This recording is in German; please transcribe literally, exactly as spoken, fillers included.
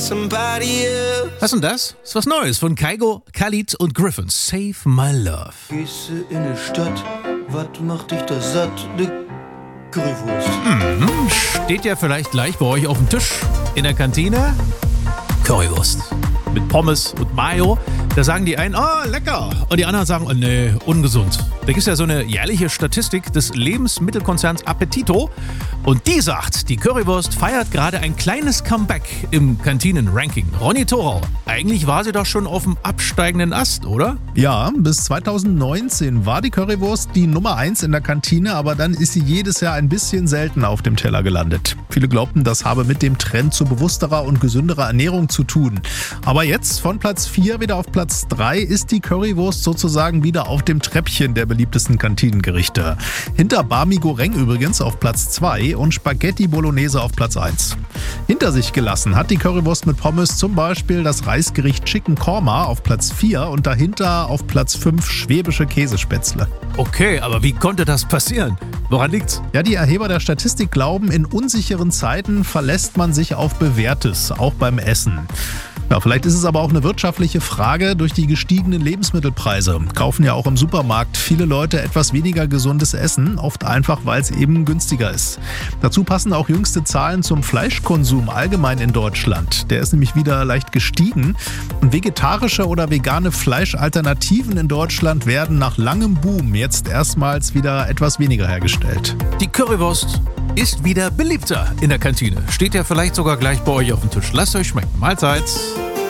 somebody else. Was denn das? Ist was Neues von Kygo, Khalid und Griffin. Save My Love. Gehst du in die Stadt, was macht dich da satt? Ne Currywurst. Mhm. Steht ja vielleicht gleich bei euch auf dem Tisch in der Kantine. Currywurst. Mit Pommes und Mayo. Da sagen die einen, oh, lecker. Und die anderen sagen, oh, nee, ungesund. Da gibt es ja so eine jährliche Statistik des Lebensmittelkonzerns Appetito. Und die sagt, die Currywurst feiert gerade ein kleines Comeback im Kantinen-Ranking. Ronny Thorau, eigentlich war sie doch schon auf dem absteigenden Ast, oder? Ja, bis zweitausendneunzehn war die Currywurst die Nummer eins in der Kantine, aber dann ist sie jedes Jahr ein bisschen seltener auf dem Teller gelandet. Viele glaubten, das habe mit dem Trend zu bewussterer und gesünderer Ernährung zu tun. Aber jetzt von Platz vier wieder auf Platz drei ist die Currywurst sozusagen wieder auf dem Treppchen der beliebtesten Kantinengerichte. Hinter Barmi Goreng übrigens auf Platz zwei und Spaghetti Bolognese auf Platz eins. Hinter sich gelassen hat die Currywurst mit Pommes zum Beispiel das Reisgericht Chicken Korma auf Platz vier und dahinter auf Platz fünf schwäbische Käsespätzle. Okay, aber wie konnte das passieren? Woran liegt's? Ja, die Erheber der Statistik glauben, in unsicheren Zeiten verlässt man sich auf Bewährtes, auch beim Essen. Ja, vielleicht ist es aber auch eine wirtschaftliche Frage. Durch die gestiegenen Lebensmittelpreise kaufen ja auch im Supermarkt viele Leute etwas weniger gesundes Essen, oft einfach, weil es eben günstiger ist. Dazu passen auch jüngste Zahlen zum Fleischkonsum allgemein in Deutschland. Der ist nämlich wieder leicht gestiegen. Und vegetarische oder vegane Fleischalternativen in Deutschland werden nach langem Boom jetzt erstmals wieder etwas weniger hergestellt. Die Currywurst ist wieder beliebter in der Kantine. Steht ja vielleicht sogar gleich bei euch auf dem Tisch. Lasst euch schmecken. Mahlzeit.